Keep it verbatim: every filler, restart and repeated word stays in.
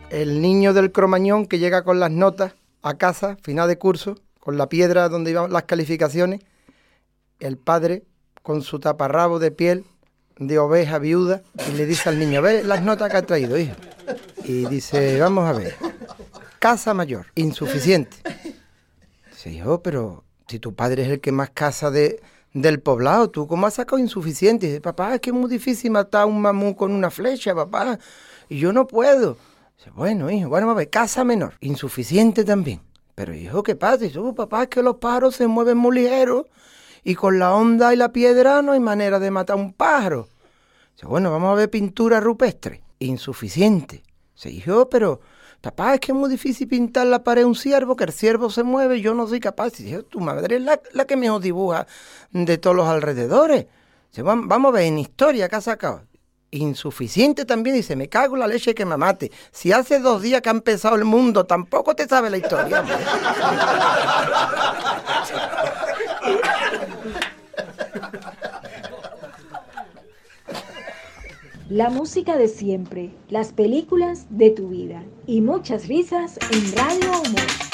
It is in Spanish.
El niño del Cromañón que llega con las notas a casa, final de curso, con la piedra donde iban las calificaciones, el padre con su taparrabo de piel de oveja viuda y le dice al niño, ve las notas que ha traído, hijo. Y dice, vamos a ver, casa mayor, insuficiente. Dice, hijo, pero si tu padre es el que más casa de, del poblado, ¿tú cómo has sacado insuficiente? Y dice, papá, es que es muy difícil matar a un mamú con una flecha, papá, y yo no puedo. Dice, bueno, hijo, bueno, vamos a ver, casa menor, insuficiente también. Pero hijo, ¿qué pasa? Dice, oh, papá, es que los pájaros se mueven muy ligeros y con la onda y la piedra no hay manera de matar a un pájaro. Dice, bueno, vamos a ver pintura rupestre, insuficiente. Dice, hijo, pero papá, es que es muy difícil pintar la pared de un ciervo, que el ciervo se mueve y yo no soy capaz. Dice, tu madre es la, la que mejor dibuja de todos los alrededores. Dice, vamos a ver, en historia, ¿qué ha sacado? Insuficiente también, dice, me cago en la leche que me mate. Si hace dos días que ha empezado el mundo, tampoco te sabe la historia. La música de siempre, las películas de tu vida y muchas risas en Radio Humor.